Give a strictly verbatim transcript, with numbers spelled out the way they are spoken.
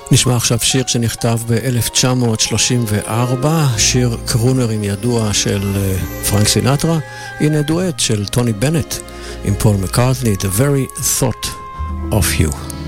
נשמע עכשיו שיר שנכתב ב-אלף תשע מאות שלושים וארבע, שיר קרונרים ידוע של פרנק סינטרה. הנה דואט של טוני בנט עם פול מקארטני, The Very Thought of You.